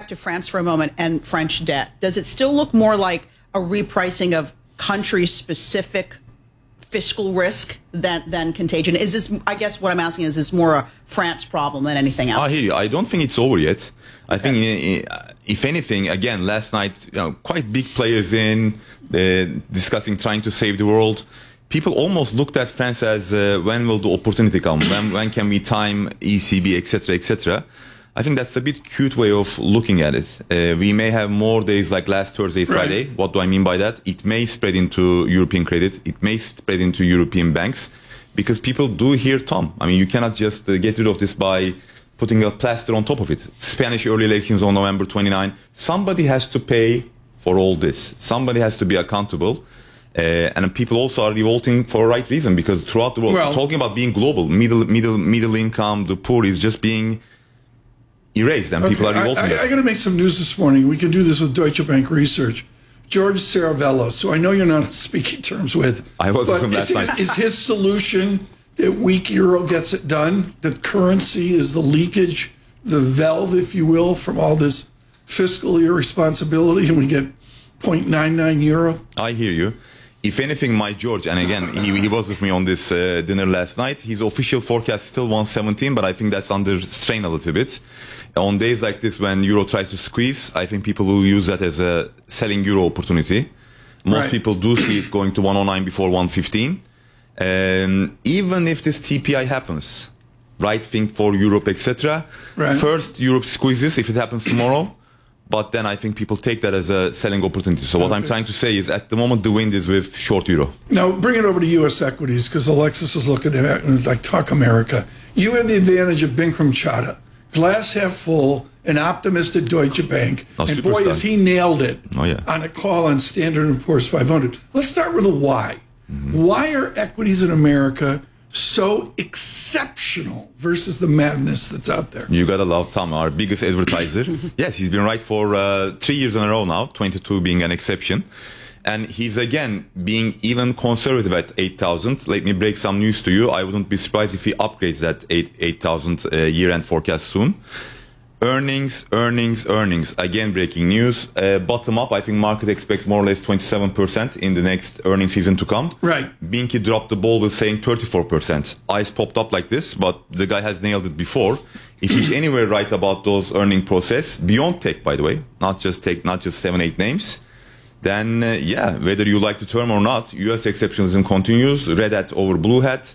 back to France for a moment and French debt. Does it still look more like a repricing of country-specific fiscal risk than contagion? Is this, I guess what I'm asking is this more a France problem than anything else? I hear you. I don't think it's over yet. I think, if anything, again, last night, quite big players discussing, trying to save the world. People almost looked at France as when will the opportunity come? When can we time ECB, etc., etc. I think that's a bit cute way of looking at it. We may have more days like last Thursday, Friday. Right. What do I mean by that? It may spread into European credit. It may spread into European banks because people do hear Tom. I mean, you cannot just get rid of this by putting a plaster on top of it. Spanish early elections on November 29. Somebody has to pay for all this. Somebody has to be accountable. And people also are revolting for a right reason because throughout the world, talking about being global, middle income, the poor is just being erased, and people are revolting. I got to make some news this morning. We can do this with Deutsche Bank Research. George Saravellos, who I know you're not on speaking terms with. I was with him last night. Is his solution that weak euro gets it done? That currency is the leakage, the valve, if you will, from all this fiscal irresponsibility, and we get 0.99 euro? I hear you. If anything, my George, and again, he was with me on this dinner last night, his official forecast is still 117, but I think that's under strain a little bit. On days like this, when euro tries to squeeze, I think people will use that as a selling euro opportunity. Most people do see it going to 109 before 115. Even if this TPI happens, right thing for Europe, etc. First, Europe squeezes if it happens tomorrow. But then I think people take that as a selling opportunity. So what I'm trying to say is at the moment the wind is with short euro. Now bring it over to U.S. equities because Alexis is looking at it like talk America. You have the advantage of Bikram Chadha. Glass half full, an optimist at Deutsche Bank. And boy, has he nailed it on a call on Standard & Poor's 500. Let's start with a why. Why are equities in America so exceptional versus the madness that's out there? You gotta love Tom, our biggest advertiser. Yes, he's been right for 3 years in a row now, 22 being an exception. And he's again being even conservative at 8,000. Let me break some news to you. I wouldn't be surprised if he upgrades that 8,000 year-end forecast soon. Earnings. Again, breaking news. Bottom up, I think market expects more or less 27% in the next earnings season to come. Right. Binky dropped the ball with saying 34%. Eyes popped up like this, but the guy has nailed it before. If he's anywhere right about those earning process, beyond tech, by the way, not just 7-8 names, then whether you like the term or not, US exceptionalism continues, red hat over blue hat.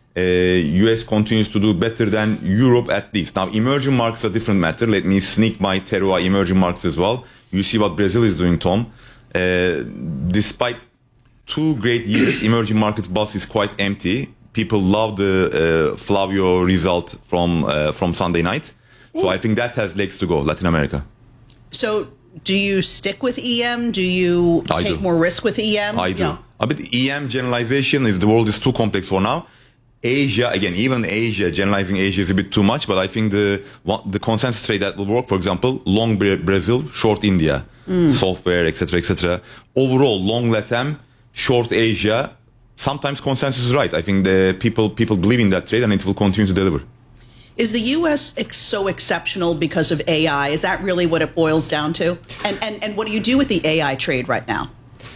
US continues to do better than Europe at least. Now, emerging markets are a different matter. Let me sneak my terroir emerging markets as well. You see what Brazil is doing, Tom. Despite 2 great years, emerging markets bus is quite empty. People love the Flavio result from Sunday night. So I think that has legs to go, Latin America. So do you stick with EM? Do you take more risk with EM? I do. But EM generalization the world is too complex for now. Asia, again, even Asia, generalizing Asia is a bit too much, but I think the consensus trade that will work, for example, long Brazil, short India, software, etc., etc. Overall, long LATAM, short Asia. Sometimes consensus is right. I think the people believe in that trade, and it will continue to deliver. Is the U.S. so exceptional because of AI? Is that really what it boils down to? And what do you do with the AI trade right now?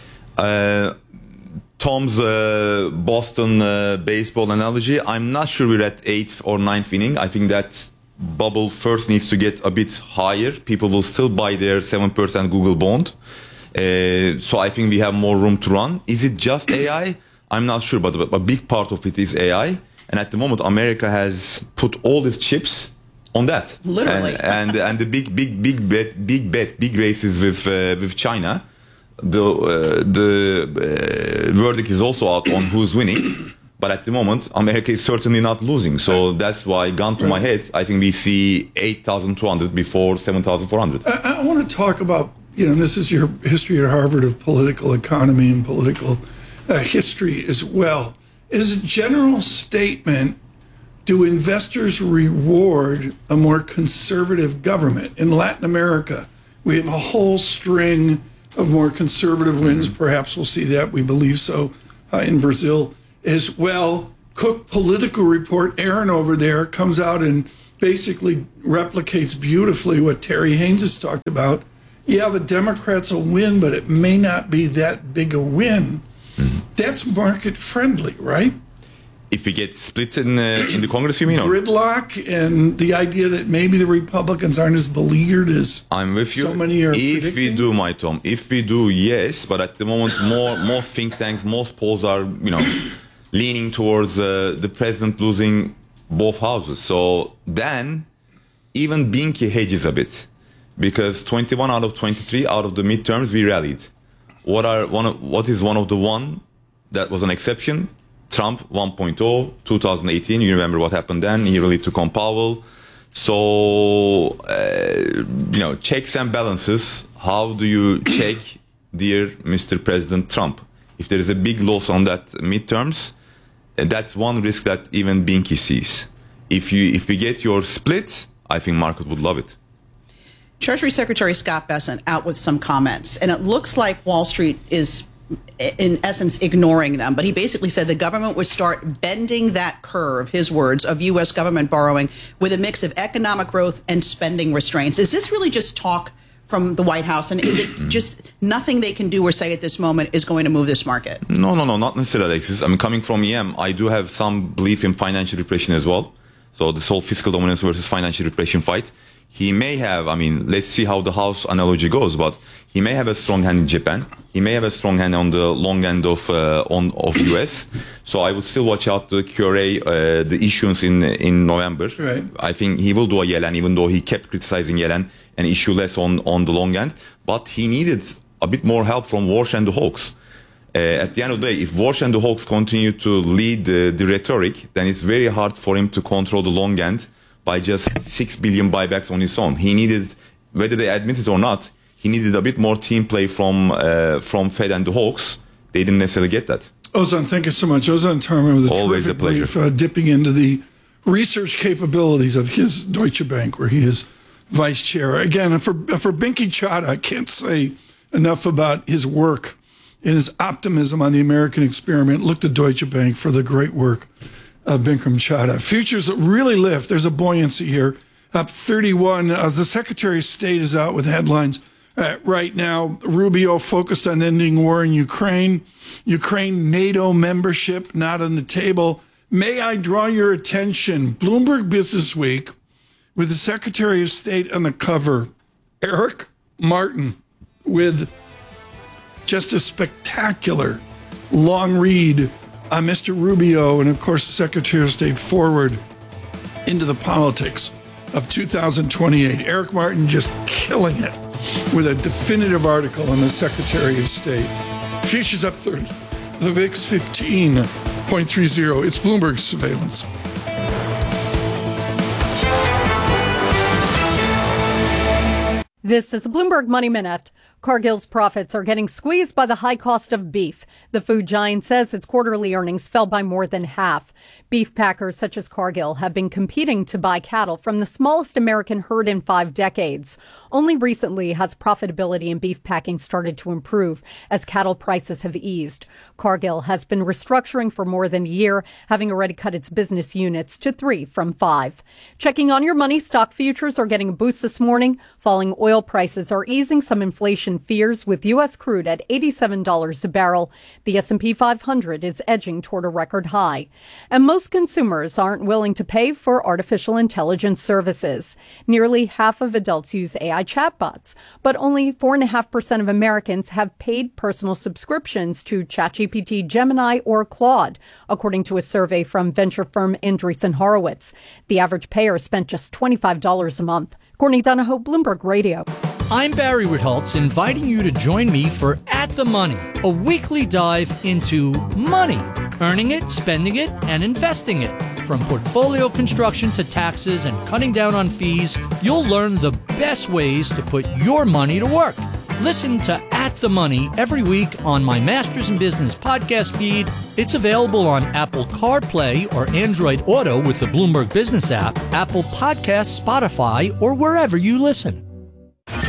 Tom's Boston baseball analogy, I'm not sure we're at 8th or 9th inning. I think that bubble first needs to get a bit higher. People will still buy their 7% Google bond. So I think we have more room to run. Is it just AI? I'm not sure, but a big part of it is AI. And at the moment, America has put all its chips on that. Literally. And the big race is with China. The verdict is also out on who's winning, but at the moment America is certainly not losing. So that's why, gun to my head, I think we see 8,200 before 7,400. I want to talk about, this is your history at Harvard of political economy and political history as well. As a general statement, do investors reward a more conservative government? In Latin America, we have a whole string of more conservative wins. Perhaps we'll see that. We believe so in Brazil as well. Cook Political Report, Aaron over there, comes out and basically replicates beautifully what Terry Haynes has talked about. Yeah, the Democrats will win, but it may not be that big a win. That's market friendly, right? If we get split in the Congress, you mean? Gridlock and the idea that maybe the Republicans aren't as beleaguered as I'm with you. So many are if predicting. we do, my Tom, if we do, yes. But at the moment, more think tanks, most polls are, leaning towards the president losing both houses. So then, even Binky hedges a bit, because 21 out of 23 out of the midterms we rallied. What is one of the one that was an exception? Trump 1.0, 2018. You remember what happened then? He really took on Powell. So, checks and balances. How do you check, dear Mr. President Trump? If there is a big loss on that midterms, that's one risk that even Binky sees. If we get your split, I think market would love it. Treasury Secretary Scott Bessent out with some comments, and it looks like Wall Street is, in essence, ignoring them. But he basically said the government would start bending that curve, his words, of U.S. government borrowing with a mix of economic growth and spending restraints. Is this really just talk from the White House? And is it just nothing they can do or say at this moment is going to move this market? No, not necessarily, Alexis. I mean, coming from EM, I do have some belief in financial repression as well. So this whole fiscal dominance versus financial repression fight. He may have, let's see how the House analogy goes, but he may have a strong hand in Japan. He may have a strong hand on the long end of US. So I would still watch out the QRA, the issuance in November. Right. I think he will do a Yellen, even though he kept criticizing Yellen and issue less on the long end. But he needed a bit more help from Walsh and the Hawks. At the end of the day, if Walsh and the Hawks continue to lead the rhetoric, then it's very hard for him to control the long end by just 6 billion buybacks on his own. He needed, whether they admit it or not, he needed a bit more team play from Fed and the Hawks. They didn't necessarily get that. Ozan, thank you so much. Ozan Tarman with a always a pleasure. Brief, dipping into the research capabilities of his Deutsche Bank, where he is vice chair. Again, for Binky Chadha, I can't say enough about his work and his optimism on the American experiment. Look to Deutsche Bank for the great work of Bikram Chadha. Futures really lift. There's a buoyancy here, up 31. The Secretary of State is out with headlines right now. Rubio focused on ending war in Ukraine. Ukraine NATO membership not on the table. May I draw your attention? Bloomberg Business Week with the Secretary of State on the cover, Eric Martin, with just a spectacular long read on Mr. Rubio and, of course, the Secretary of State forward into the politics of 2028. Eric Martin just killing it with a definitive article on the Secretary of State. Futures up 30. The VIX 15.30. It's Bloomberg surveillance. This is a Bloomberg Money Minute. Cargill's profits are getting squeezed by the high cost of beef. The food giant says its quarterly earnings fell by more than half. Beef packers such as Cargill have been competing to buy cattle from the smallest American herd in 5 decades. Only recently has profitability in beef packing started to improve as cattle prices have eased. Cargill has been restructuring for more than a year, having already cut its business units to 3 from 5. Checking on your money, stock futures are getting a boost this morning. Falling oil prices are easing some inflation fears with U.S. crude at $87 a barrel. The S&P 500 is edging toward a record high. And most consumers aren't willing to pay for artificial intelligence services. Nearly half of adults use AI chatbots, but only 4.5% of Americans have paid personal subscriptions to ChatGPT, Gemini, or Claude, according to a survey from venture firm Andreessen Horowitz. The average payer spent just $25 a month. Courtney Donahoe, Bloomberg Radio. I'm Barry Ritholtz, inviting you to join me for At the Money, a weekly dive into money, earning it, spending it, and investing it. From portfolio construction to taxes and cutting down on fees, you'll learn the best ways to put your money to work. Listen to At the Money every week on my Masters in Business podcast feed. It's available on Apple CarPlay or Android Auto with the Bloomberg Business app, Apple Podcasts, Spotify, or wherever you listen.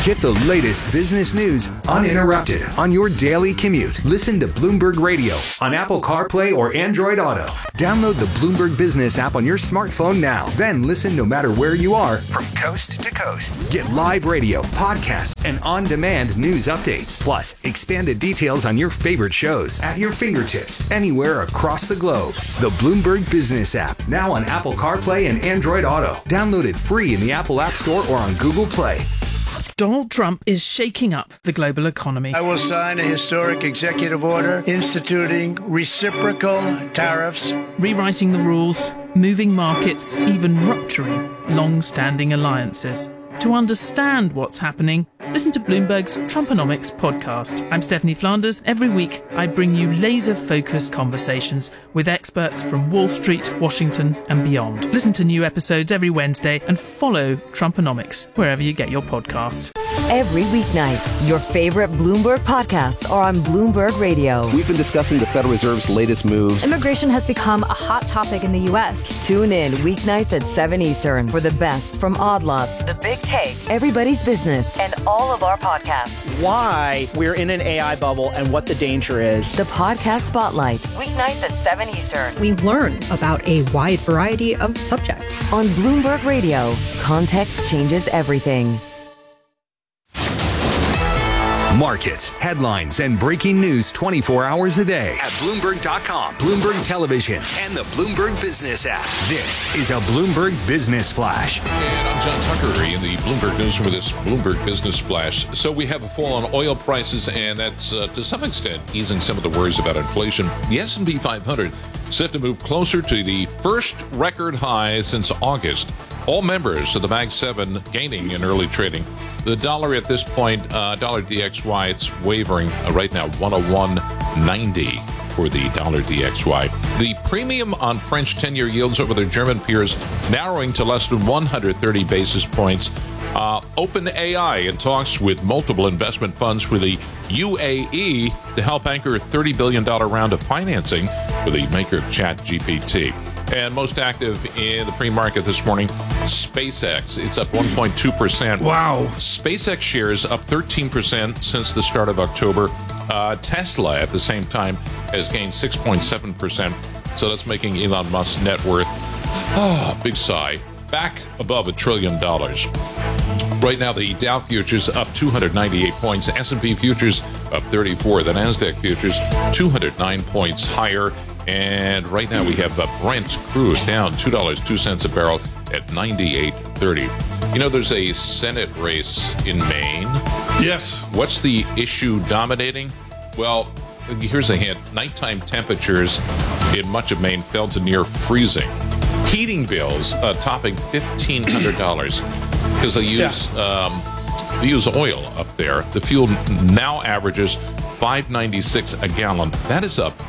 Get the latest business news uninterrupted on your daily commute. Listen to Bloomberg Radio on Apple CarPlay or Android Auto. Download the Bloomberg Business app on your smartphone now. Then listen no matter where you are from coast to coast. Get live radio, podcasts, and on-demand news updates. Plus, expanded details on your favorite shows at your fingertips anywhere across the globe. The Bloomberg Business app, now on Apple CarPlay and Android Auto. Download it free in the Apple App Store or on Google Play. Donald Trump is shaking up the global economy. I will sign a historic executive order instituting reciprocal tariffs, rewriting the rules, moving markets, even rupturing long-standing alliances. To understand what's happening, listen to Bloomberg's Trumponomics podcast. I'm Stephanie Flanders. Every week, I bring you laser-focused conversations with experts from Wall Street, Washington, and beyond. Listen to new episodes every Wednesday and follow Trumponomics wherever you get your podcasts. Every weeknight, your favorite Bloomberg podcasts are on Bloomberg Radio. We've been discussing the Federal Reserve's latest moves. Immigration has become a hot topic in the U.S. Tune in weeknights at 7 Eastern for the best from Odd Lots, The Big Take, Everybody's Business, and all of our podcasts. Why we're in an AI bubble and what the danger is. The Podcast Spotlight, weeknights at 7 Eastern. We learn about a wide variety of subjects. On Bloomberg Radio, context changes everything. Markets, headlines, and breaking news 24 hours a day at Bloomberg.com, Bloomberg Television, and the Bloomberg Business app. This is a Bloomberg Business Flash. And I'm John Tucker in the Bloomberg Newsroom with this Bloomberg Business Flash. So we have a fall on oil prices, and that's to some extent easing some of the worries about inflation. The S&P 500 set to move closer to the first record high since August. All members of the Mag 7 gaining in early trading. The dollar at this point, dollar DXY, it's wavering right now, 101.90 for the dollar DXY. The premium on French 10-year yields over their German peers narrowing to less than 130 basis points. OpenAI in talks with multiple investment funds for the UAE to help anchor a $30 billion round of financing for the maker of ChatGPT. And most active in the pre-market this morning, SpaceX. It's up 1.2%. Wow. SpaceX shares up 13% since the start of October. Tesla, at the same time, has gained 6.7%. So that's making Elon Musk's net worth, big sigh, back above $1 trillion. Right now, the Dow futures up 298 points. S&P futures up 34. The NASDAQ futures 209 points higher. And right now we have Brent crude down $2.02 a barrel at 98.30. You know, there's a Senate race in Maine. Yes. What's the issue dominating? Well, here's a hint. Nighttime temperatures in much of Maine fell to near freezing. Heating bills topping $1,500 because they use oil up there. The fuel now averages $5.96 a gallon. That is up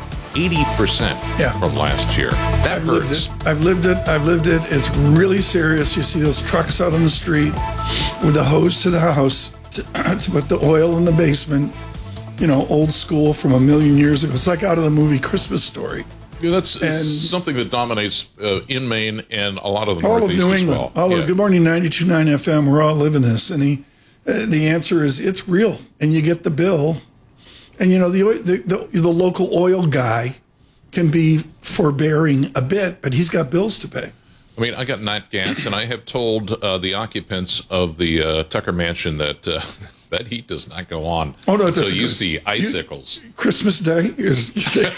80% from last year. That hurts. I've lived it. It's really serious. You see those trucks out on the street with a hose to the house to put the oil in the basement. You know, old school from a million years ago. It's like out of the movie Christmas Story. Yeah, that's something that dominates in Maine and a lot of the all Northeast of New England. as well. All of Good Morning 92.9 FM. We're all living this, and the answer is it's real, and you get the bill. And, you know, the local oil guy can be forbearing a bit, but he's got bills to pay. I mean, I got nat gas, and I have told the occupants of the Tucker Mansion that that heat does not go on. Oh, no, so you see icicles. Christmas Day is...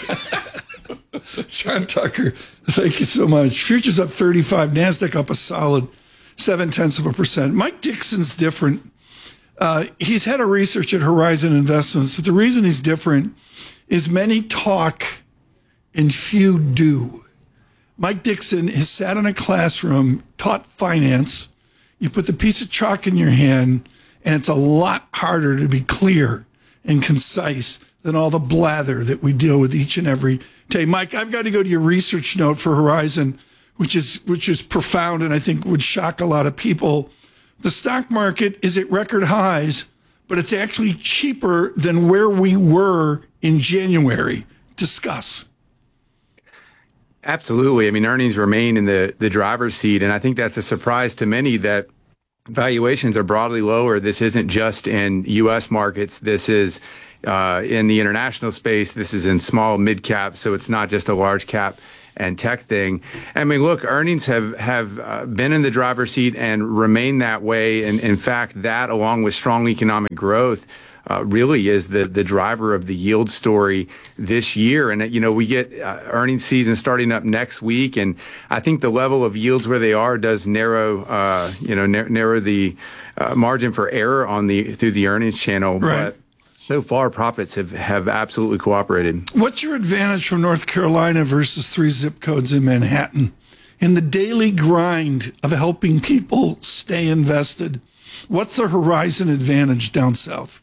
John Tucker, thank you so much. Futures up 35, NASDAQ up a solid 0.7%. Mike Dixon's different. He's head of research at Horizon Investments, but the reason he's different is many talk and few do. Mike Dixon has sat in a classroom, taught finance. You put the piece of chalk in your hand, and it's a lot harder to be clear and concise than all the blather that we deal with each and every day. Mike, I've got to go to your research note for Horizon, which is profound and I think would shock a lot of people. The stock market is at record highs, but it's actually cheaper than where we were in January. Discuss. Absolutely. I mean, earnings remain in the driver's seat, and I think that's a surprise to many that valuations are broadly lower. This isn't just in U.S. markets. This is in the international space. This is in small, mid cap. So it's not just a large cap and tech thing. I mean, look, earnings have been in the driver's seat and remain that way. And in fact, that along with strong economic growth really is the driver of the yield story this year. And, we get earnings season starting up next week. And I think the level of yields where they are does narrow the margin for error through the earnings channel. Right. But so far, profits have absolutely cooperated. What's your advantage from North Carolina versus 3 zip codes in Manhattan in the daily grind of helping people stay invested? What's the horizon advantage down south?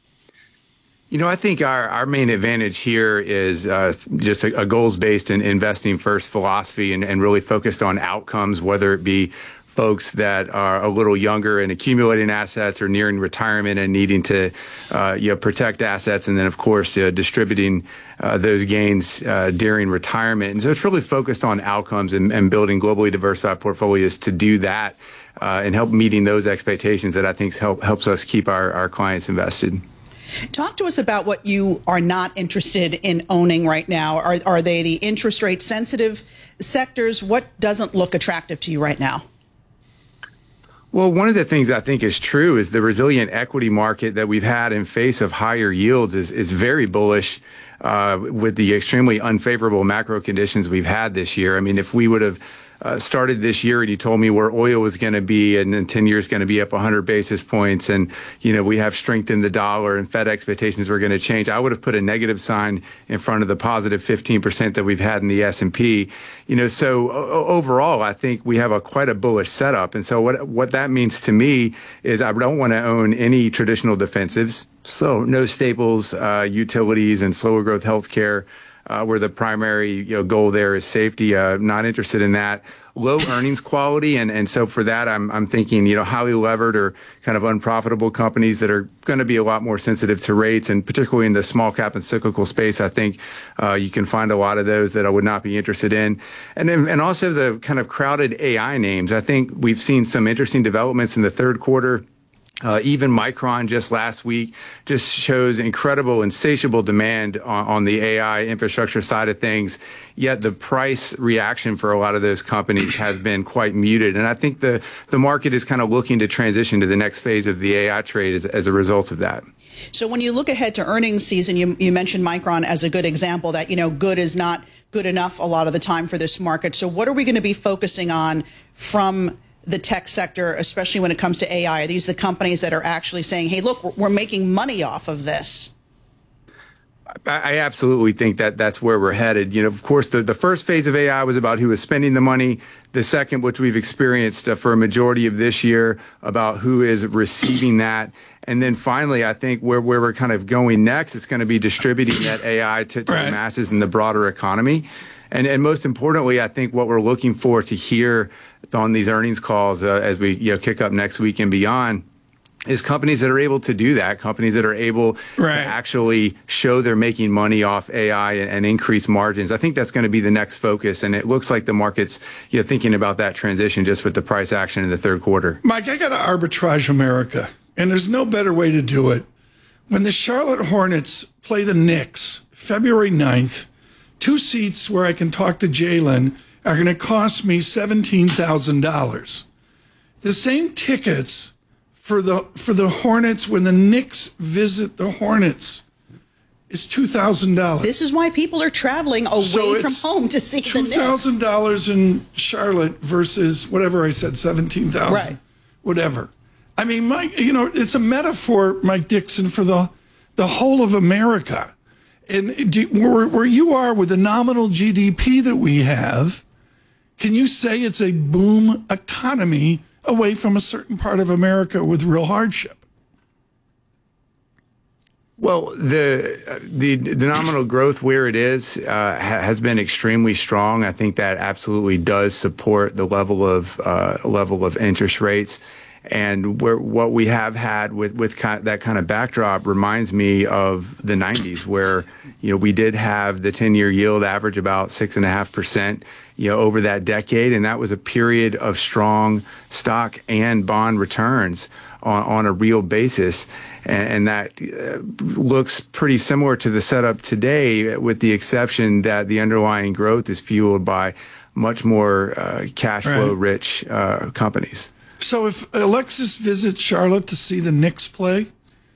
I think our main advantage here is just a goals-based and investing first philosophy and really focused on outcomes, whether it be folks that are a little younger and accumulating assets or nearing retirement and needing to protect assets, and then, of course, distributing those gains during retirement. And so it's really focused on outcomes and building globally diversified portfolios to do that and help meeting those expectations that I think helps us keep our clients invested. Talk to us about what you are not interested in owning right now. Are they the interest rate sensitive sectors? What doesn't look attractive to you right now? Well, one of the things I think is true is the resilient equity market that we've had in face of higher yields is very bullish with the extremely unfavorable macro conditions we've had this year. I mean, if we would have started this year and you told me where oil was going to be and then 10 years going to be up 100 basis points and, we have strength in the dollar and Fed expectations were going to change, I would have put a negative sign in front of the positive 15% that we've had in the S&P. So overall, I think we have quite a bullish setup. And so what that means to me is I don't want to own any traditional defensives. So no staples, utilities, and slower growth healthcare. Where the primary goal there is safety. Not interested in that. Low earnings quality, and so for that, I'm thinking highly levered or kind of unprofitable companies that are going to be a lot more sensitive to rates, and particularly in the small cap and cyclical space, I think you can find a lot of those that I would not be interested in, and also the kind of crowded AI names. I think we've seen some interesting developments in the third quarter. Even Micron just last week just shows incredible, insatiable demand on the AI infrastructure side of things. Yet the price reaction for a lot of those companies has been quite muted. And I think the market is kind of looking to transition to the next phase of the AI trade as a result of that. So when you look ahead to earnings season, you mentioned Micron as a good example that, good is not good enough a lot of the time for this market. So what are we going to be focusing on from the tech sector, especially when it comes to AI? Are these the companies that are actually saying, hey, look, we're making money off of this? I absolutely think that's where we're headed. Of course, the first phase of AI was about who was spending the money. The second, which we've experienced for a majority of this year, about who is receiving that. And then finally, I think where we're kind of going next, it's going to be distributing that AI to the masses in the broader economy. And most importantly, I think what we're looking for to hear on these earnings calls as we kick up next week and beyond is companies that are able to do that, companies that are able to actually show they're making money off AI and increase margins. I think that's going to be the next focus, and it looks like the market's thinking about that transition just with the price action in the third quarter. Mike, I got to arbitrage America, and there's no better way to do it. When the Charlotte Hornets play the Knicks, February 9th, 2 seats where I can talk to Jalen are going to cost me $17,000. The same tickets for the Hornets when the Knicks visit the Hornets is $2,000. This is why people are traveling away from home to see the Knicks. $2,000 in Charlotte versus whatever I said, $17,000. Right. Whatever. I mean, Mike, it's a metaphor, Mike Dixon, for the whole of America. And where you are with the nominal GDP that we have, can you say it's a boom economy away from a certain part of America with real hardship? Well, the nominal growth where it is has been extremely strong. I think that absolutely does support the level of interest rates. And what we have had with that kind of backdrop reminds me of the 90s, where, we did have the 10-year yield average about 6.5%, over that decade. And that was a period of strong stock and bond returns on a real basis. And that looks pretty similar to the setup today, with the exception that the underlying growth is fueled by much more cash flow rich companies. So if Alexis visits Charlotte to see the Knicks play,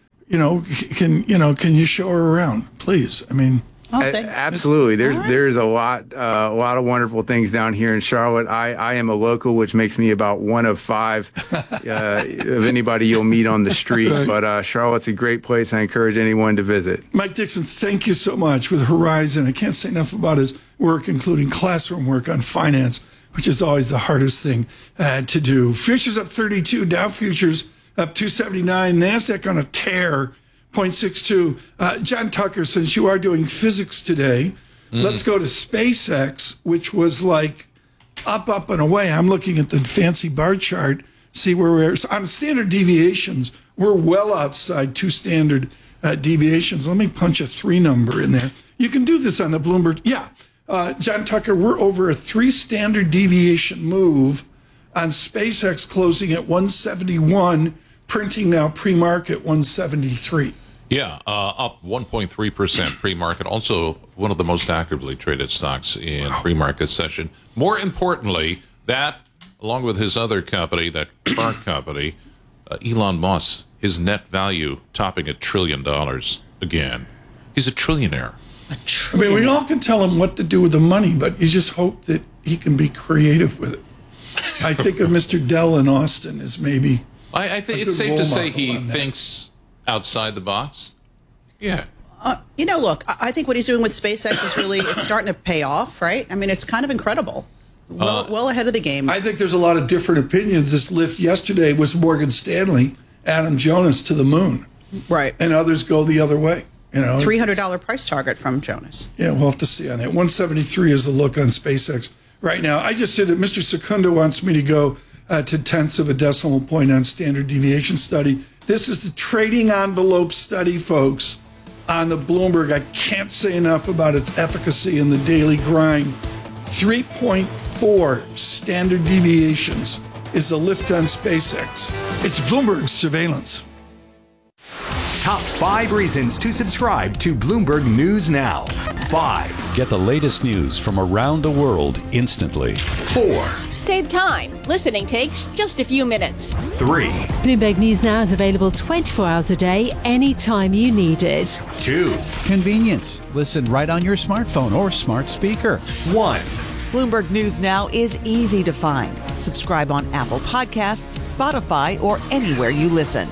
can you show her around, please? I mean, absolutely. There's a lot of wonderful things down here in Charlotte. I am a local, which makes me about one of 5 of anybody you'll meet on the street. Right. But Charlotte's a great place. I encourage anyone to visit. Mike Dixon, thank you so much with Horizon. I can't say enough about his work, including classroom work on finance, which is always the hardest thing to do. Futures up 32, Dow futures up 279, NASDAQ on a tear, 0.62. John Tucker, since you are doing physics today, let's go to SpaceX, which was like up and away. I'm looking at the fancy bar chart, see where we're on standard deviations. We're well outside 2 standard deviations. Let me punch a 3 number in there. You can do this on the Bloomberg. Yeah. John Tucker, we're over a 3 standard deviation move on SpaceX, closing at 171, printing now pre-market 173. Yeah, up 1.3% pre-market. Also, one of the most actively traded stocks in pre-market session. More importantly, that, along with his other company, that car company, Elon Musk, his net value topping $1 trillion again. He's a trillionaire. I mean, we all can tell him what to do with the money, but you just hope that he can be creative with it. I think of Mr. Dell in Austin as maybe. I think it's safe to say he thinks outside the box. Yeah. Look, I think what he's doing with SpaceX is really, it's starting to pay off, right? I mean, it's kind of incredible. Well ahead of the game. I think there's a lot of different opinions. This lift yesterday was Morgan Stanley, Adam Jonas to the moon. Right. And others go the other way. $300 price target from Jonas. Yeah, we'll have to see on that. 173 is the look on SpaceX right now. I just said that Mr. Secunda wants me to go to tenths of a decimal point on standard deviation study. This is the trading envelope study, folks, on the Bloomberg. I can't say enough about its efficacy in the daily grind. 3.4 standard deviations is the lift on SpaceX. It's Bloomberg surveillance. Top 5 reasons to subscribe to Bloomberg News Now. 5. Get the latest news from around the world instantly. 4. Save time. Listening takes just a few minutes. 3. Bloomberg News Now is available 24 hours a day, anytime you need it. 2. Convenience. Listen right on your smartphone or smart speaker. 1. Bloomberg News Now is easy to find. Subscribe on Apple Podcasts, Spotify, or anywhere you listen.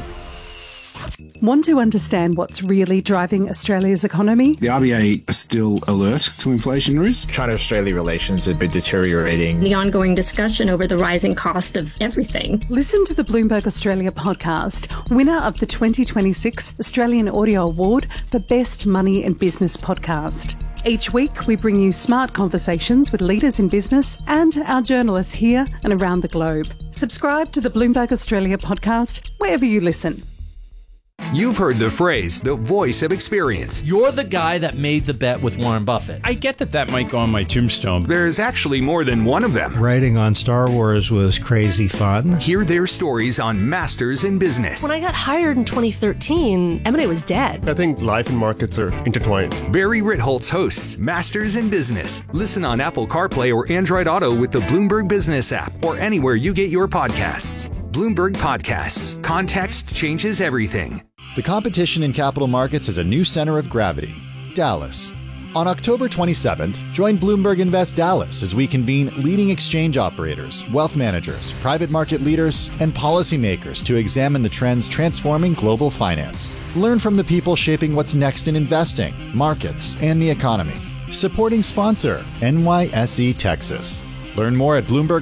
Want to understand what's really driving Australia's economy? The RBA are still alert to inflation risk. China-Australia relations have been deteriorating. The ongoing discussion over the rising cost of everything. Listen to the Bloomberg Australia podcast, winner of the 2026 Australian Audio Award for Best Money and Business Podcast. Each week, we bring you smart conversations with leaders in business and our journalists here and around the globe. Subscribe to the Bloomberg Australia podcast wherever you listen. You've heard the phrase, the voice of experience. You're the guy that made the bet with Warren Buffett. I get that might go on my tombstone. There's actually more than one of them. Writing on Star Wars was crazy fun. Hear their stories on Masters in Business. When I got hired in 2013, M&A was dead. I think life and markets are intertwined. Barry Ritholtz hosts Masters in Business. Listen on Apple CarPlay or Android Auto with the Bloomberg Business app or anywhere you get your podcasts. Bloomberg Podcasts. Context changes everything. The competition in capital markets is a new center of gravity, Dallas. On October 27th, join Bloomberg Invest Dallas as we convene leading exchange operators, wealth managers, private market leaders, and policymakers to examine the trends transforming global finance. Learn from the people shaping what's next in investing, markets, and the economy. Supporting sponsor, NYSE Texas. Learn more at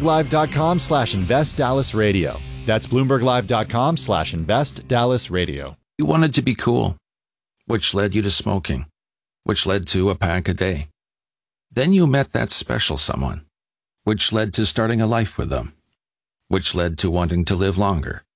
BloombergLive.com/InvestDallasRadio. That's BloombergLive.com/InvestDallasRadio. You wanted to be cool, which led you to smoking, which led to a pack a day. Then you met that special someone, which led to starting a life with them, which led to wanting to live longer.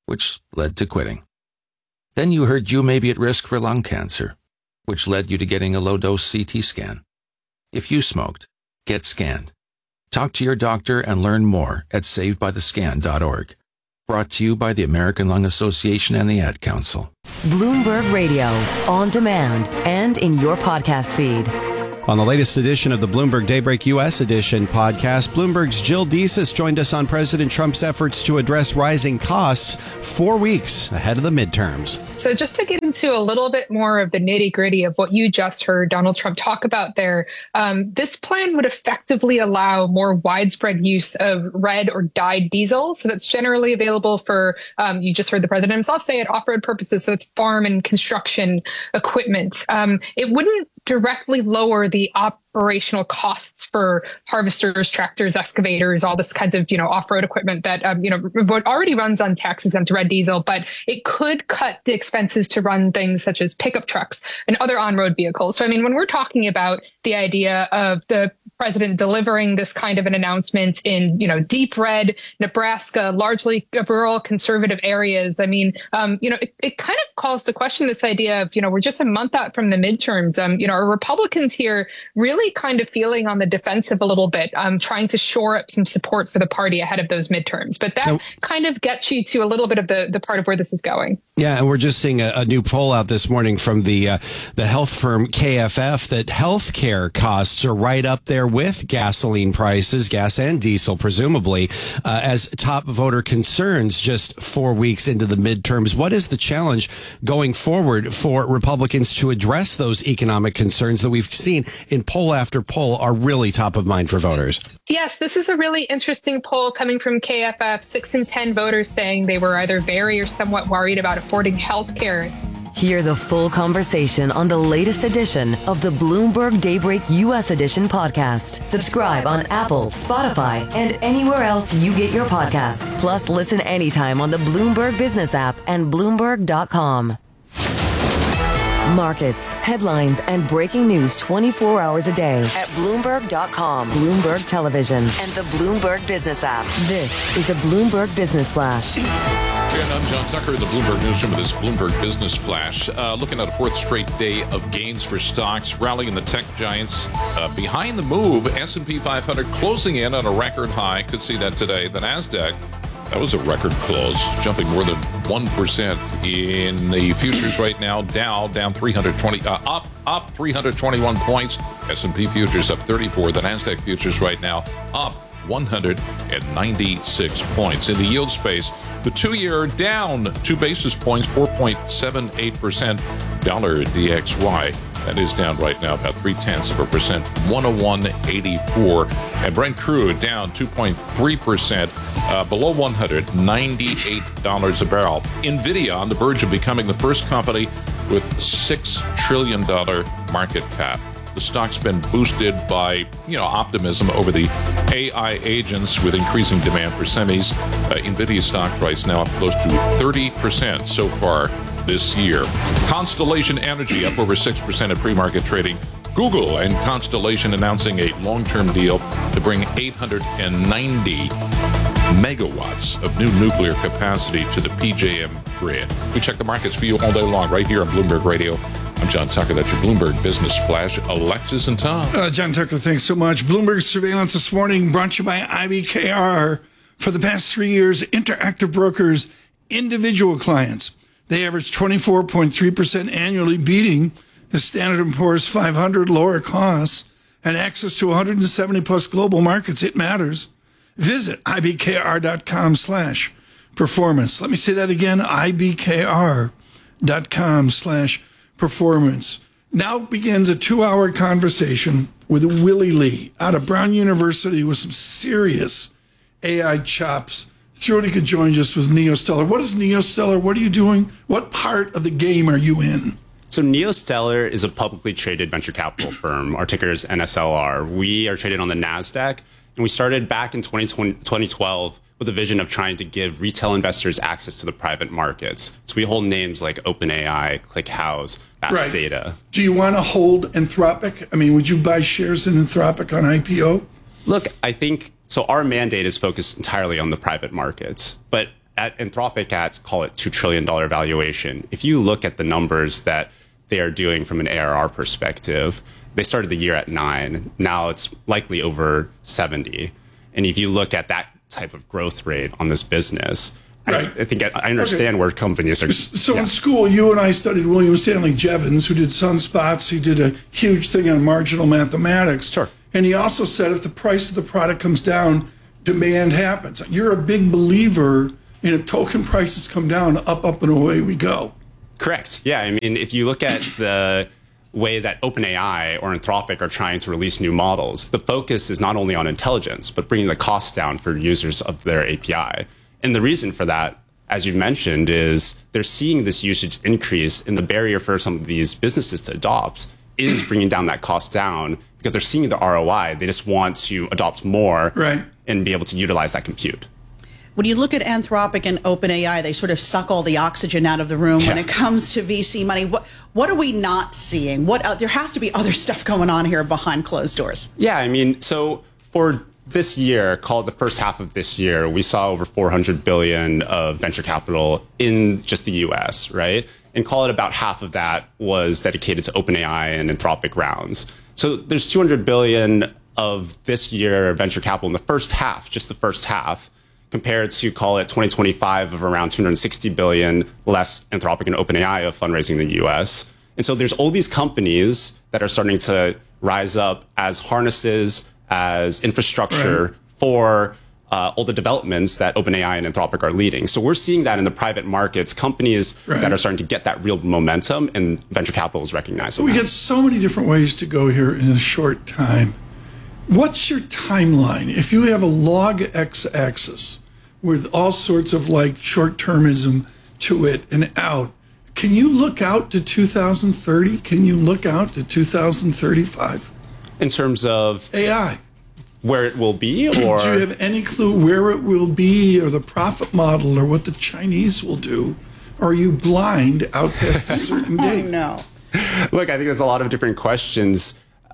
which led to quitting. Then you heard you may be at risk for lung cancer, which led you to getting a low-dose CT scan. If you smoked, get scanned. Talk to your doctor and learn more at savedbythescan.org. Brought to you by the American Lung Association and the Ad Council. Bloomberg Radio, on demand and in your podcast feed. On the latest edition of the Bloomberg Daybreak U.S. Edition podcast, Bloomberg's Jill Desis joined us on President Trump's efforts to address rising costs 4 weeks ahead of the midterms. So just to get into a little bit more of the nitty-gritty of what you just heard Donald Trump talk about there, this plan would effectively allow more widespread use of red or dyed diesel. So that's generally available for, you just heard the president himself say it, off-road purposes. So it's farm and construction equipment. It wouldn't directly lower the operational costs for harvesters, tractors, excavators, all this kinds of, off-road equipment that, what already runs on tax-exempt red diesel, but it could cut the expenses to run things such as pickup trucks and other on-road vehicles. So, when we're talking about the idea of the president delivering this kind of an announcement in, deep red Nebraska, largely rural conservative areas, it kind of calls to question this idea of, we're just a month out from the midterms. Are Republicans here really kind of feeling on the defensive a little bit, trying to shore up some support for the party ahead of those midterms? But that kind of gets you to a little bit of the part of where this is going. Yeah, and we're just seeing a new poll out this morning from the health firm KFF that healthcare costs are right up there with gasoline prices, gas and diesel, presumably, as top voter concerns just 4 weeks into the midterms. What is the challenge going forward for Republicans to address those economic concerns that we've seen in poll after poll are really top of mind for voters? Yes, this is a really interesting poll coming from KFF. 6 in 10 voters saying they were either very or somewhat worried about affording health care. Hear the full conversation on the latest edition of the Bloomberg Daybreak U.S. Edition podcast. Subscribe on Apple, Spotify, and anywhere else you get your podcasts. Plus, listen anytime on the Bloomberg Business app and Bloomberg.com. Markets, headlines, and breaking news 24 hours a day at Bloomberg.com, Bloomberg Television, and the Bloomberg Business app. This is a Bloomberg Business Flash. And I'm John Tucker in the Bloomberg Newsroom with this Bloomberg Business Flash. Looking at a fourth straight day of gains for stocks, rallying the tech giants. Behind the move, S&P 500 closing in on a record high. Could see that today. The NASDAQ, that was a record close, jumping more than 1% in the futures right now. Dow down 320, up 321 points. S&P futures up 34. The NASDAQ futures right now up 196 points. In the yield space, the 2-year down 2 basis points, 4.78%. Dollar DXY, that is down right now about 0.3%, 101.84. And Brent crude down 2.3%, below $198 a barrel. Nvidia on the verge of becoming the first company with $6 trillion market cap. The stock's been boosted by, optimism over the AI agents with increasing demand for semis. Nvidia stock price now up close to 30% so far this year. Constellation Energy up over 6% at pre-market trading. Google and Constellation announcing a long-term deal to bring 890 megawatts of new nuclear capacity to the PJM grid. We check the markets for you all day long right here on Bloomberg Radio. I'm John Tucker. That's your Bloomberg Business Flash. Alexis and Tom. John Tucker, thanks so much. Bloomberg Surveillance this morning brought to you by IBKR. For the past 3 years, Interactive Brokers, individual clients, they averaged 24.3% annually, beating the Standard & Poor's 500 lower costs and access to 170 plus global markets. It matters. Visit ibkr.com/performance. Let me say that again, ibkr.com/performance. Now begins a 2-hour conversation with Willie Lee out of Brown University with some serious AI chops. Thrilled could join us with NeoStellar. What is NeoStellar? What are you doing? What part of the game are you in? So NeoStellar is a publicly traded venture capital firm. Our ticker is NSLR. We are traded on the NASDAQ, and we started back in 2012 with a vision of trying to give retail investors access to the private markets. So we hold names like OpenAI, ClickHouse, Vast Data. Do you want to hold Anthropic? Would you buy shares in Anthropic on IPO? Look, I think, so our mandate is focused entirely on the private markets. But at Anthropic at, call it $2 trillion valuation, if you look at the numbers that they are doing from an ARR perspective, they started the year at 9. Now it's likely over 70. And if you look at that type of growth rate on this business, right. I think I understand where companies are. So in school, you and I studied William Stanley Jevons, who did sunspots. He did a huge thing on marginal mathematics. Sure. And he also said if the price of the product comes down, demand happens. You're a big believer in if token prices come down, up, and away we go. Correct. Yeah. I mean, if you look at the way that OpenAI or Anthropic are trying to release new models, the focus is not only on intelligence, but bringing the cost down for users of their API. And the reason for that, as you mentioned, is they're seeing this usage increase, and the barrier for some of these businesses to adopt is bringing down that cost down because they're seeing the ROI. They just want to adopt more and be able to utilize that compute. When you look at Anthropic and OpenAI, they sort of suck all the oxygen out of the room when it comes to VC money. What are we not seeing? There has to be other stuff going on here behind closed doors. Yeah, I mean, so for this year, called the first half of this year, we saw over $400 billion of venture capital in just the US, right? And call it about half of that was dedicated to OpenAI and Anthropic rounds. So there's $200 billion of this year venture capital in the first half, just the first half, compared to, call it 2025 of around $260 billion less Anthropic and OpenAI of fundraising in the US. And so there's all these companies that are starting to rise up as harnesses, as infrastructure for all the developments that OpenAI and Anthropic are leading. So we're seeing that in the private markets, companies that are starting to get that real momentum, and venture capital is recognizing We get so many different ways to go here in a short time. What's your timeline? If you have a log x-axis with all sorts of like short-termism to it and out, can you look out to 2030? Can you look out to 2035? In terms of AI. Where it will be? Or do you have any clue where it will be, or the profit model, or what the Chinese will do? Or are you blind out past a certain date? Oh, no. Look, I think there's a lot of different questions.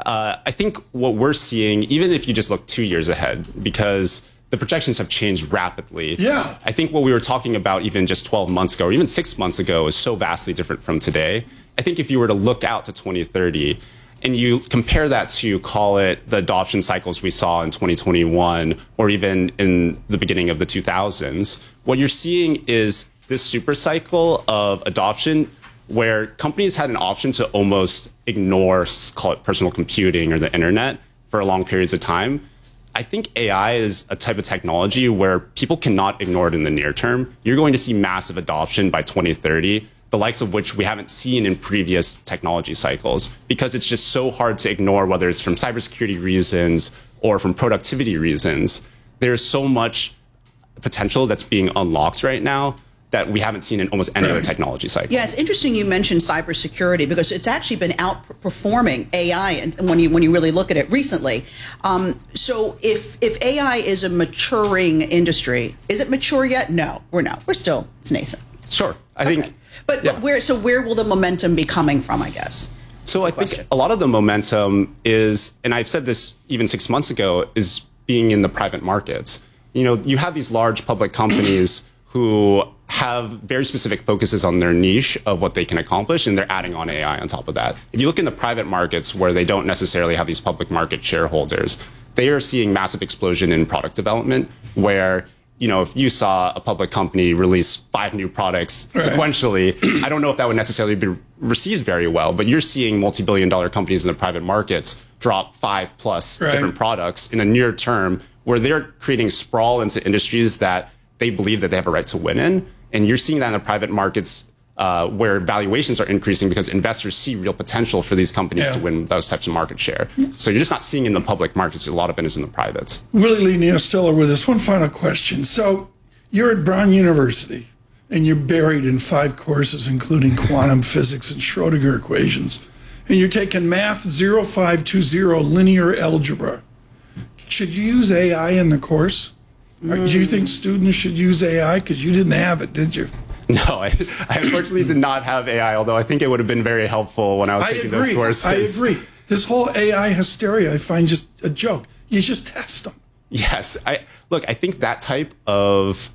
I think what we're seeing, even if you just look 2 years ahead, because the projections have changed rapidly. Yeah. I think what we were talking about even just 12 months ago, or even 6 months ago, is so vastly different from today. I think if you were to look out to 2030, and you compare that to, call it, the adoption cycles we saw in 2021, or even in the beginning of the 2000s, what you're seeing is this super cycle of adoption where companies had an option to almost ignore, call it, personal computing or the internet for long periods of time. I think AI is a type of technology where people cannot ignore it in the near term. You're going to see massive adoption by 2030, the likes of which we haven't seen in previous technology cycles, because it's just so hard to ignore, whether it's from cybersecurity reasons or from productivity reasons. There's so much potential that's being unlocked right now that we haven't seen in almost any other technology cycle. Yeah, it's interesting you mentioned cybersecurity because it's actually been outperforming AI and when you really look at it recently. So if AI is a maturing industry, is it mature yet? No, we're not. It's nascent. Sure, I think. But where will the momentum be coming from, I guess? So I think a lot of the momentum is, and I've said this even 6 months ago, is being in the private markets. You know, you have these large public companies who have very specific focuses on their niche of what they can accomplish, and they're adding on AI on top of that. If you look in the private markets where they don't necessarily have these public market shareholders, they are seeing massive explosion in product development where, you know, if you saw a public company release 5 new products sequentially, I don't know if that would necessarily be received very well, but you're seeing multi-billion-dollar companies in the private markets drop 5+ different products in a near term where they're creating sprawl into industries that they believe that they have a right to win in. And you're seeing that in the private markets where valuations are increasing because investors see real potential for these companies to win those types of market share. So you're just not seeing in the public markets. A lot of it is in the privates. Willie Lee Neal still are with us. One final question. So you're at Brown University and you're buried in 5 courses, including quantum physics and Schrodinger equations. And you're taking math 0520 linear algebra. Should you use AI in the course? Do you think students should use AI? Because you didn't have it, did you? No, I unfortunately did not have AI, although I think it would have been very helpful when I was taking those courses. I agree. This whole AI hysteria I find just a joke. You just test them. Yes. I think that type of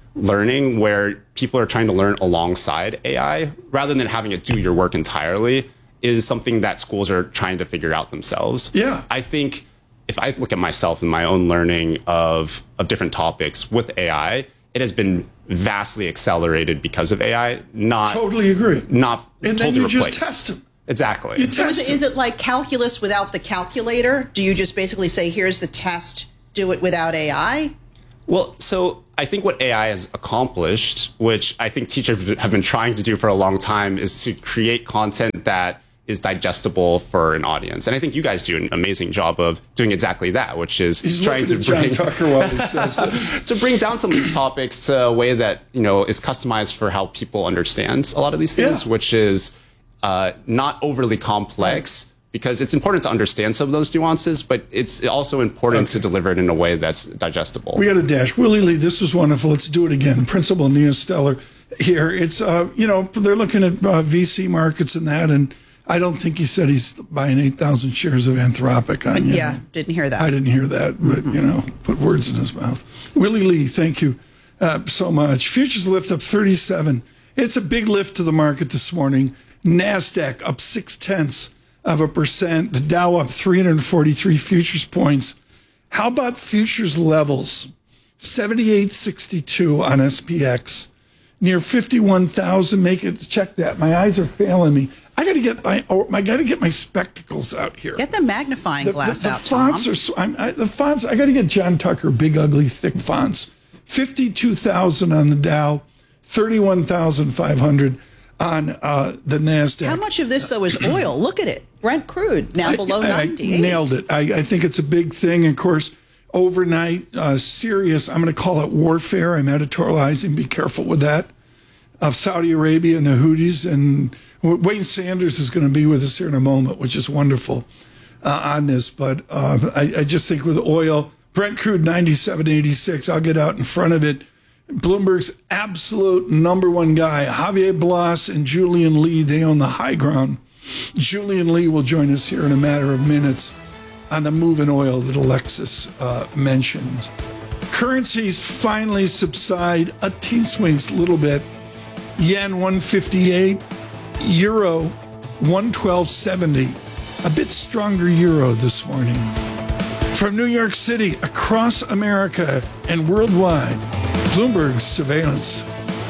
learning where people are trying to learn alongside AI rather than having it do your work entirely is something that schools are trying to figure out themselves. Yeah. I think if I look at myself and my own learning of different topics with AI, it has been vastly accelerated because of AI. Not totally agree. Not and totally then you replaced. just test them. Exactly. So is it like calculus without the calculator? Do you just basically say, here's the test, do it without AI? Well, so I think what AI has accomplished, which I think teachers have been trying to do for a long time, is to create content that is digestible for an audience. And I think you guys do an amazing job of doing exactly that, which is trying to bring John Tucker while he says this. to bring down some of these topics to a way that, is customized for how people understand a lot of these things, which is not overly complex, because it's important to understand some of those nuances, but it's also important to deliver it in a way that's digestible. We got a dash. Willie Lee, this was wonderful. Let's do it again. Principal Nia Steller here. It's, they're looking at VC markets and that, and I don't think he said he's buying 8,000 shares of Anthropic on you. Yeah, didn't hear that. I didn't hear that, but, put words in his mouth. Willie Lee, thank you so much. Futures lift up 37. It's a big lift to the market this morning. NASDAQ up 0.6%. The Dow up 343 futures points. How about futures levels? 78.62 on SPX. Near 51,000. Check that. My eyes are failing me. I got to get my spectacles out here. Get the magnifying glass out, fonts Tom. The fonts. I got to get John Tucker big, ugly, thick fonts. 52,000 on the Dow, 31,500 on the NASDAQ. How much of this, though, is oil? Look at it. Brent crude, now below 98. I nailed it. I think it's a big thing. Of course, overnight, serious, I'm going to call it warfare. I'm editorializing. Be careful with that. Of Saudi Arabia and the Houthis. And Wayne Sanders is going to be with us here in a moment, which is wonderful on this. But I just think with oil, Brent crude 97.86, I'll get out in front of it. Bloomberg's absolute number one guy, Javier Blas and Julian Lee, they own the high ground. Julian Lee will join us here in a matter of minutes on the move in oil that Alexis mentions. Currencies finally subside, a T-swings a little bit. Yen 158, Euro 112.70. A bit stronger euro this morning. From New York City, across America and worldwide, Bloomberg Surveillance.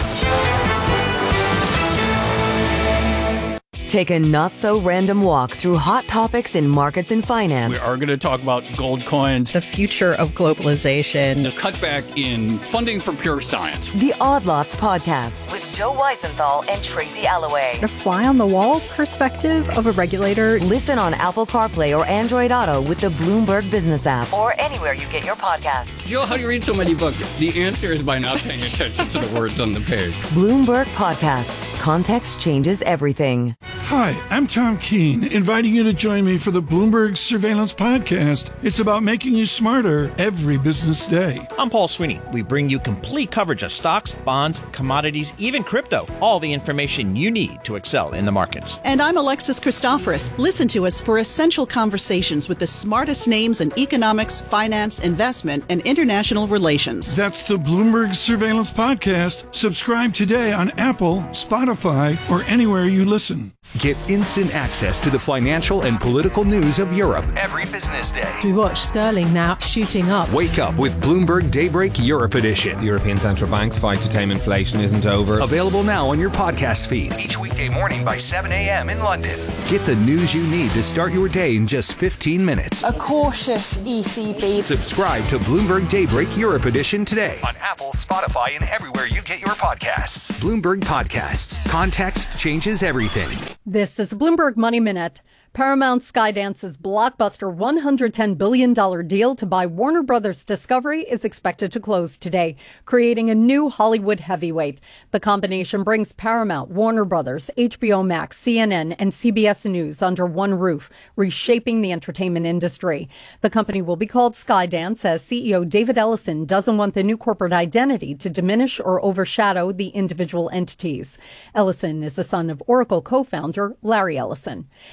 Take a not-so-random walk through hot topics in markets and finance. We are going to talk about gold coins, the future of globalization, the cutback in funding for pure science. The Odd Lots Podcast with Joe Weisenthal and Tracy Alloway. A fly-on-the-wall perspective of a regulator. Listen on Apple CarPlay or Android Auto with the Bloomberg Business app or anywhere you get your podcasts. Joe, how do you read so many books? The answer is by not paying attention to the words on the page. Bloomberg Podcasts. Context changes everything. Hi, I'm Tom Keene, inviting you to join me for the Bloomberg Surveillance Podcast. It's about making you smarter every business day. I'm Paul Sweeney. We bring you complete coverage of stocks, bonds, commodities, even crypto. All the information you need to excel in the markets. And I'm Alexis Christoforous. Listen to us for essential conversations with the smartest names in economics, finance, investment, and international relations. That's the Bloomberg Surveillance Podcast. Subscribe today on Apple, Spotify, or anywhere you listen. Get instant access to the financial and political news of Europe every business day. We watch sterling now shooting up. Wake up with Bloomberg Daybreak Europe Edition. The European Central Bank's fight to tame inflation isn't over. Available now on your podcast feed each weekday morning by 7 a.m. in London. Get the news you need to start your day in just 15 minutes. A cautious ECB. Subscribe to Bloomberg Daybreak Europe Edition today on Apple, Spotify, and everywhere you get your podcasts. Bloomberg Podcasts. Context changes everything. This is Bloomberg Money Minute. Paramount Skydance's blockbuster $110 billion deal to buy Warner Brothers Discovery is expected to close today, creating a new Hollywood heavyweight. The combination brings Paramount, Warner Brothers, HBO Max, CNN, and CBS News under one roof, reshaping the entertainment industry. The company will be called Skydance, as CEO David Ellison doesn't want the new corporate identity to diminish or overshadow the individual entities. Ellison is the son of Oracle co-founder Larry Ellison. Checking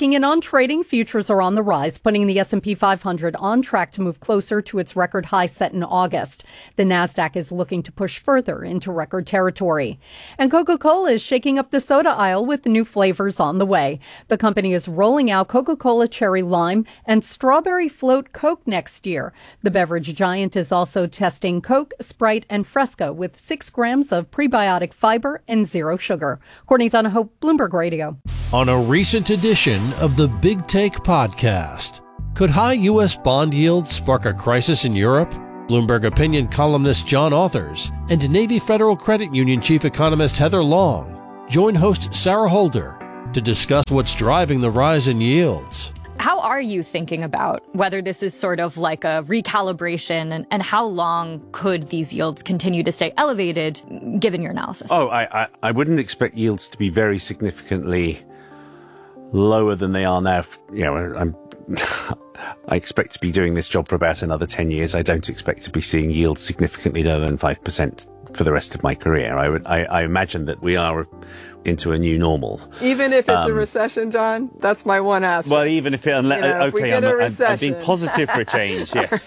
Checking in on trading, futures are on the rise, putting the S&P 500 on track to move closer to its record high set in August. The Nasdaq is looking to push further into record territory. And Coca-Cola is shaking up the soda aisle with new flavors on the way. The company is rolling out Coca-Cola Cherry Lime and Strawberry Float Coke next year. The beverage giant is also testing Coke, Sprite, and Fresca with 6 grams of prebiotic fiber and 0 sugar. Courtney Donahoe, Bloomberg Radio. On a recent edition of the Big Take podcast, could high U.S. bond yields spark a crisis in Europe? Bloomberg opinion columnist John Authers and Navy Federal Credit Union chief economist Heather Long join host Sarah Holder to discuss what's driving the rise in yields. How are you thinking about whether this is sort of like a recalibration and how long could these yields continue to stay elevated given your analysis? Oh, I wouldn't expect yields to be very significantly lower than they are now. You know, I expect to be doing this job for about another 10 years. I don't expect to be seeing yields significantly lower than 5% for the rest of my career. I imagine that we are into a new normal. Even if it's a recession, John? That's my one ask. Well, even if it... if we get a recession. I'm being positive for a change, yes.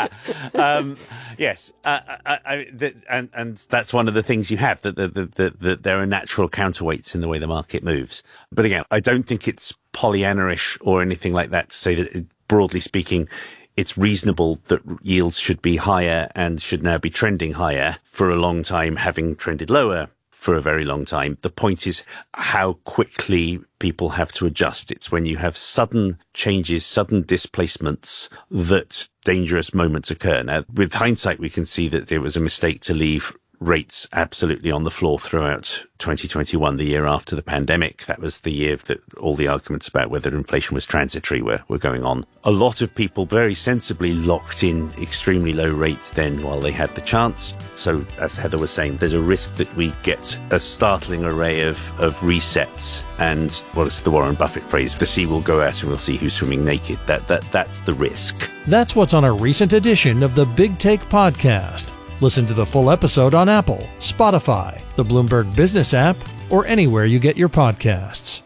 Yes. And that's one of the things you have, that there are natural counterweights in the way the market moves. But again, I don't think it's Pollyanna-ish or anything like that to say that, broadly speaking, it's reasonable that yields should be higher and should now be trending higher for a long time, having trended lower for a very long time. The point is how quickly people have to adjust. It's when you have sudden changes, sudden displacements, that dangerous moments occur. Now, with hindsight, we can see that it was a mistake to leave rates absolutely on the floor throughout 2021, the year after the pandemic. That was the year that all the arguments about whether inflation was transitory were going on. A lot of people very sensibly locked in extremely low rates then while they had the chance. So, as Heather was saying, there's a risk that we get a startling array of resets. And what is the Warren Buffett phrase? The sea will go out and we'll see who's swimming naked. That's the risk. That's what's on a recent edition of the Big Take podcast. Listen to the full episode on Apple, Spotify, the Bloomberg Business app, or anywhere you get your podcasts.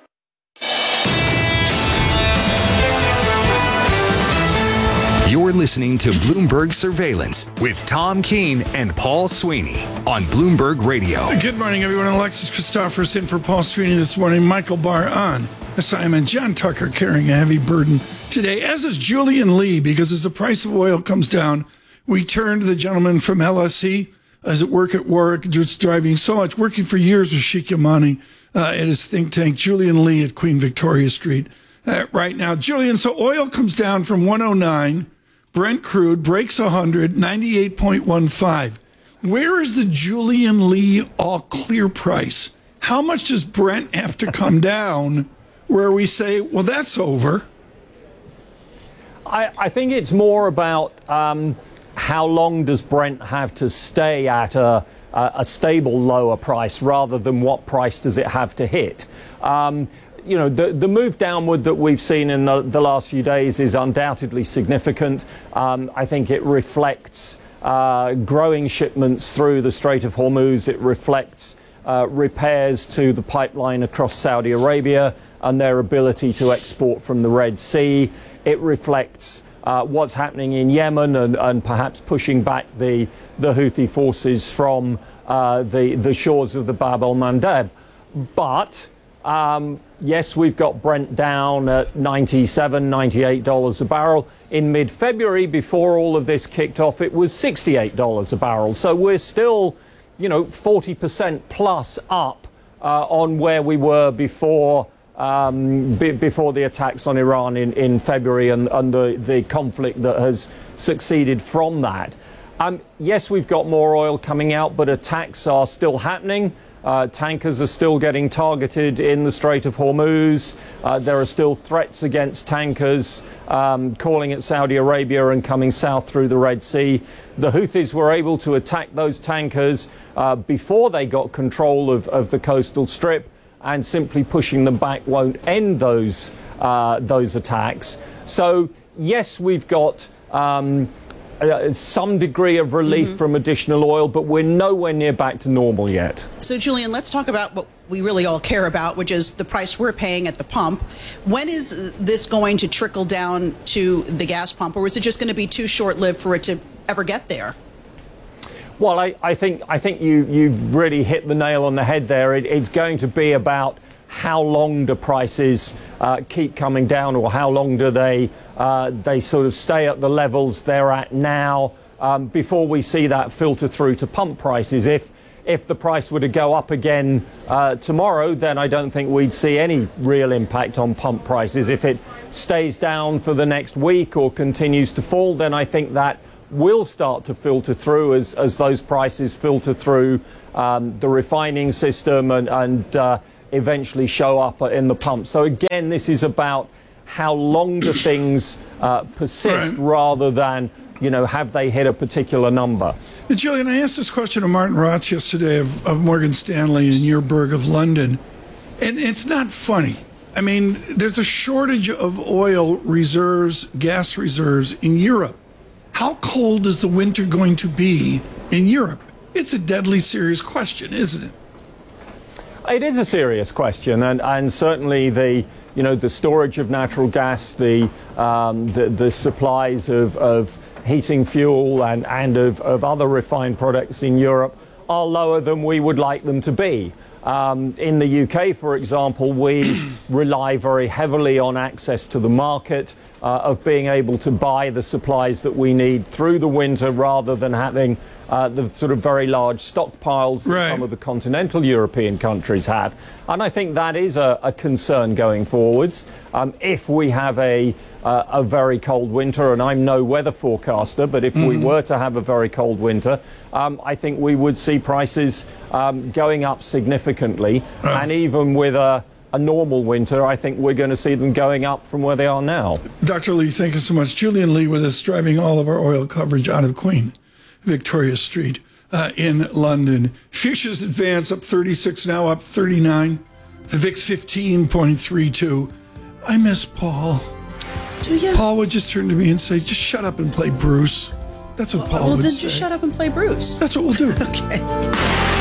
You're listening to Bloomberg Surveillance with Tom Keene and Paul Sweeney on Bloomberg Radio. Good morning, everyone. Alexis Christophers in for Paul Sweeney this morning. Michael Barr on assignment. John Tucker carrying a heavy burden today, as is Julian Lee, because as the price of oil comes down, we turn to the gentleman from LSE as at work at Warwick, just driving so much, working for years with Sheikh Yamani at his think tank, Julian Lee at Queen Victoria Street right now. Julian, so oil comes down from 109, Brent crude breaks 100, 98.15. Where is the Julian Lee all clear price? How much does Brent have to come down where we say, well, that's over? I think it's more about how long does Brent have to stay at a stable lower price rather than what price does it have to hit. You know, the move downward that we've seen in the last few days is undoubtedly significant. I think it reflects growing shipments through the Strait of Hormuz. It reflects repairs to the pipeline across Saudi Arabia and their ability to export from the Red Sea. It reflects what's happening in Yemen and perhaps pushing back the Houthi forces from the shores of the Bab el-Mandeb. But yes, we've got Brent down at $97, $98 a barrel. In mid-February, before all of this kicked off, it was $68 a barrel. So we're still, 40% plus up on where we were before the attacks on Iran in February and the conflict that has succeeded from that. Yes, we've got more oil coming out, but attacks are still happening. Tankers are still getting targeted in the Strait of Hormuz. There are still threats against tankers calling at Saudi Arabia and coming south through the Red Sea. The Houthis were able to attack those tankers before they got control of the coastal strip, and simply pushing them back won't end those attacks. So yes, we've got some degree of relief from additional oil, but we're nowhere near back to normal yet. So, Julian, let's talk about what we really all care about, which is the price we're paying at the pump. When is this going to trickle down to the gas pump, or is it just going to be too short-lived for it to ever get there? Well, I think you really hit the nail on the head there. It's going to be about how long do prices keep coming down, or how long do they sort of stay at the levels they're at now before we see that filter through to pump prices. If the price were to go up again tomorrow, then I don't think we'd see any real impact on pump prices. If it stays down for the next week or continues to fall, then I think that will start to filter through as those prices filter through the refining system and eventually show up in the pump. So again, this is about how long do things persist rather than, have they hit a particular number? Julian, I asked this question of Martin Rotz yesterday of Morgan Stanley in your burg of London, and it's not funny. I mean, there's a shortage of oil reserves, gas reserves in Europe. How cold is the winter going to be in Europe? It's a deadly serious question, isn't it? It is a serious question, and certainly the storage of natural gas, the supplies of heating fuel and of other refined products in Europe are lower than we would like them to be. In the UK, for example, we rely very heavily on access to the market, of being able to buy the supplies that we need through the winter rather than having the sort of very large stockpiles that some of the continental European countries have. And I think that is a concern going forwards. If we have a very cold winter, and I'm no weather forecaster, but if we were to have a very cold winter, I think we would see prices going up significantly. And even with a normal winter, I think we're going to see them going up from where they are now. Dr. Lee, thank you so much. Julian Lee with us, driving all of our oil coverage out of Queen Victoria Street in London. Futures advance up 36, now up 39. The VIX 15.32. I miss Paul. Do you? Paul would just turn to me and say, just shut up and play Bruce. That's what Paul would say. Well, then just shut up and play Bruce. That's what we'll do. Okay.